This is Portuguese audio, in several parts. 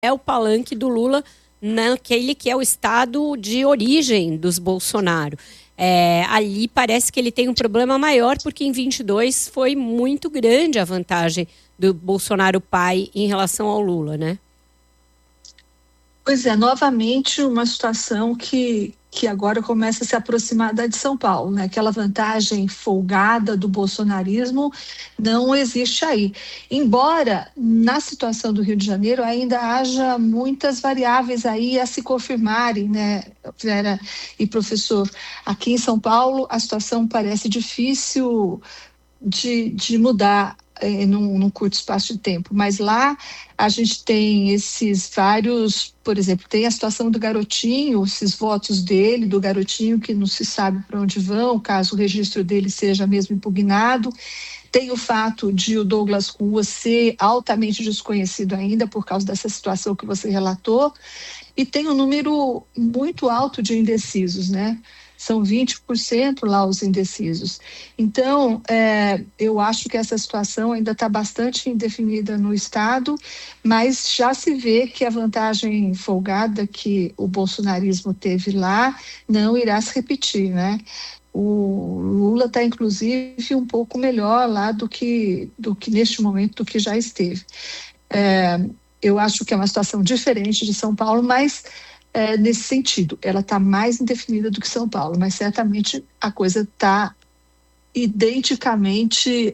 é o palanque do Lula naquele que é o estado de origem dos Bolsonaro. Ali parece que ele tem um problema maior, porque em 22 foi muito grande a vantagem do Bolsonaro pai em relação ao Lula, né? Pois é, novamente uma situação que agora começa a se aproximar da de São Paulo, né? Aquela vantagem folgada do bolsonarismo não existe aí. Embora na situação do Rio de Janeiro ainda haja muitas variáveis aí a se confirmarem, né, Vera e professor? Aqui em São Paulo a situação parece difícil de mudar num curto espaço de tempo, mas lá a gente tem esses vários, por exemplo, tem a situação do garotinho, esses votos dele, do garotinho que não se sabe para onde vão, caso o registro dele seja mesmo impugnado. Tem o fato de o Douglas Rua ser altamente desconhecido ainda por causa dessa situação que você relatou, e tem um número muito alto de indecisos, né? São 20% lá os indecisos. Então, eu acho que essa situação ainda está bastante indefinida no Estado, mas já se vê que a vantagem folgada que o bolsonarismo teve lá não irá se repetir, né? O Lula está, inclusive, um pouco melhor lá do que neste momento, do que já esteve. Eu acho que é uma situação diferente de São Paulo, mas nesse sentido, ela está mais indefinida do que São Paulo, mas certamente a coisa está identicamente,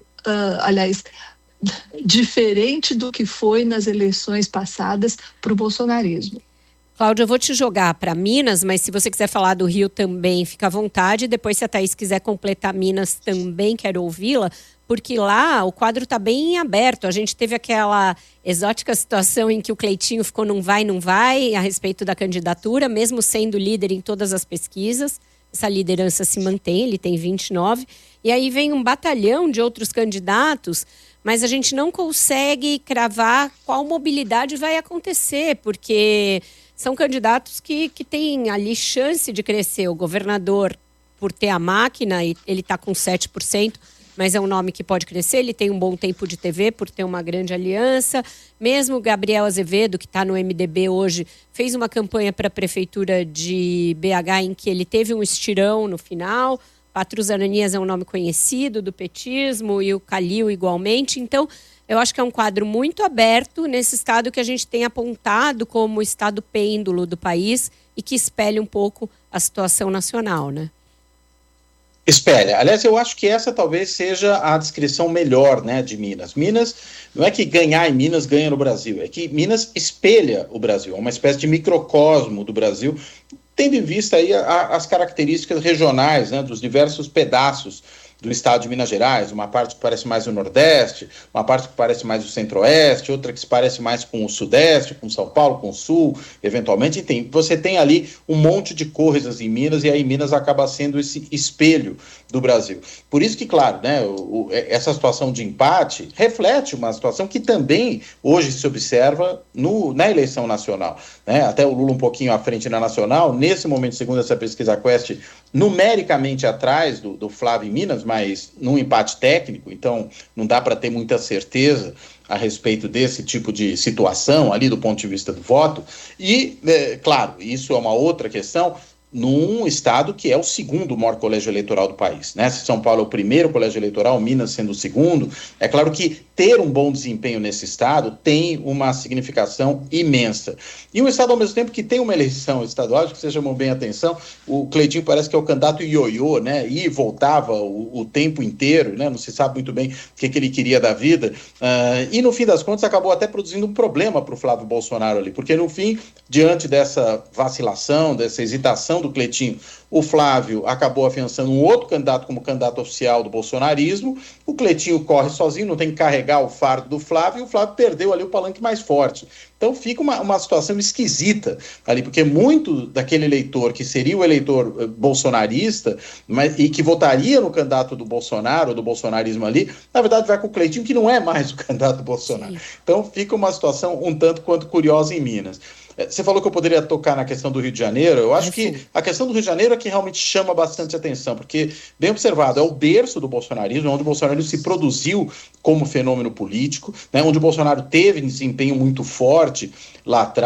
diferente do que foi nas eleições passadas para o bolsonarismo. Cláudia, eu vou te jogar para Minas, mas se você quiser falar do Rio também, fica à vontade. Depois, se a Thaís quiser completar Minas, também quero ouvi-la, porque lá o quadro está bem aberto. A gente teve aquela exótica situação em que o Cleitinho ficou não vai a respeito da candidatura, mesmo sendo líder em todas as pesquisas. Essa liderança se mantém, ele tem 29. E aí vem um batalhão de outros candidatos, mas a gente não consegue cravar qual mobilidade vai acontecer, porque são candidatos que têm ali chance de crescer. O governador, por ter a máquina, ele está com 7%, mas é um nome que pode crescer. Ele tem um bom tempo de TV por ter uma grande aliança. Mesmo o Gabriel Azevedo, que está no MDB hoje, fez uma campanha para a prefeitura de BH em que ele teve um estirão no final. Patrus Ananias é um nome conhecido do petismo e o Calil igualmente. Então, eu acho que é um quadro muito aberto nesse estado que a gente tem apontado como o estado pêndulo do país e que espelha um pouco a situação nacional, né? Espelha. Aliás, eu acho que essa talvez seja a descrição melhor, né, de Minas. Minas não é que ganhar em Minas ganha no Brasil, é que Minas espelha o Brasil, é uma espécie de microcosmo do Brasil, tendo em vista aí as características regionais, né, dos diversos pedaços do estado de Minas Gerais, uma parte que parece mais o Nordeste, uma parte que parece mais o Centro-Oeste, outra que se parece mais com o Sudeste, com São Paulo, com o Sul, eventualmente. Você tem ali um monte de coisas em Minas, e aí Minas acaba sendo esse espelho do Brasil. Por isso que, claro, né, essa situação de empate reflete uma situação que também hoje se observa na eleição nacional, né? Até o Lula um pouquinho à frente na nacional, nesse momento, segundo essa pesquisa Quest, numericamente atrás do Flávio em Minas, mas num empate técnico, então não dá para ter muita certeza a respeito desse tipo de situação ali do ponto de vista do voto. E, claro, isso é uma outra questão, num estado que é o segundo maior colégio eleitoral do país, né? Se São Paulo é o primeiro colégio eleitoral, Minas sendo o segundo, é claro que ter um bom desempenho nesse estado tem uma significação imensa. E um estado, ao mesmo tempo, que tem uma eleição estadual, acho que vocês chamam bem a atenção, o Cleitinho parece que é o candidato ioiô, né? E voltava o tempo inteiro, né? Não se sabe muito bem o que ele queria da vida. E, no fim das contas, acabou até produzindo um problema para o Flávio Bolsonaro ali, porque, no fim, diante dessa vacilação, dessa hesitação do Cleitinho, o Flávio acabou afiançando um outro candidato como candidato oficial do bolsonarismo. O Cleitinho corre sozinho, não tem que carregar o fardo do Flávio, e o Flávio perdeu ali o palanque mais forte. Então fica uma situação esquisita ali, porque muito daquele eleitor que seria o eleitor bolsonarista, e que votaria no candidato do Bolsonaro, ou do bolsonarismo ali, na verdade vai com o Cleitinho, que não é mais o candidato do Bolsonaro. Sim. Então fica uma situação um tanto quanto curiosa em Minas. Você falou que eu poderia tocar na questão do Rio de Janeiro. Eu acho que a questão do Rio de Janeiro é que realmente chama bastante atenção, porque, bem observado, é o berço do bolsonarismo, onde o bolsonarismo se produziu como fenômeno político, né, onde o Bolsonaro teve desempenho muito forte forte lá atrás.